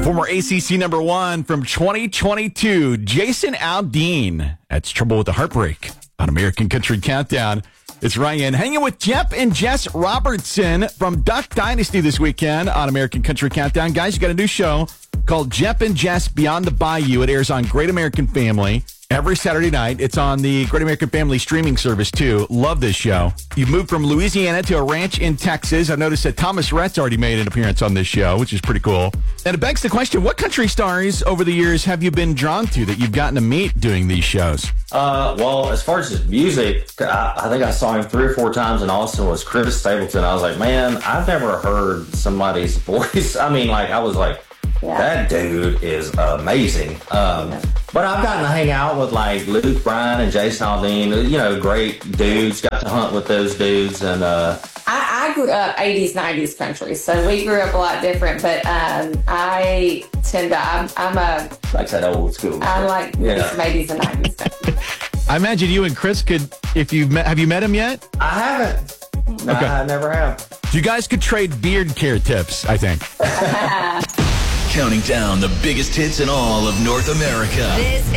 Former ACC number one from 2022, Jason Aldean. That's Trouble with the Heartbreak on American Country Countdown. It's Ryan hanging with Jeff and Jess Robertson from Duck Dynasty this weekend on American Country Countdown. Guys, you got a new show called Jeff and Jess Beyond the Bayou. It airs on Great American Family every Saturday night. It's on the Great American Family streaming service, too. Love this show. You've moved from Louisiana to a ranch in Texas. I've noticed that Thomas Rhett's already made an appearance on this show, which is pretty cool. And it begs the question, what country stars over the years have you been drawn to that you've gotten to meet doing these shows? Well, as far as his music, I think I saw him 3 or 4 times in Austin was Chris Stapleton. I was like, man, I've never heard somebody's voice. I mean, like, I was like, that dude is amazing. But I've gotten to hang out with like Luke Bryan and Jason Aldean, you know, great dudes. Got to hunt with those dudes. And I grew up 80s, 90s country, so we grew up a lot different. But I tend to, I'm a... like that old school. I like some 80s and 90s country. I imagine you and Chris could, if you've met, have you met him yet? I haven't. No, Okay. I never have. You guys could trade beard care tips, I think. Counting down the biggest hits in all of North America. This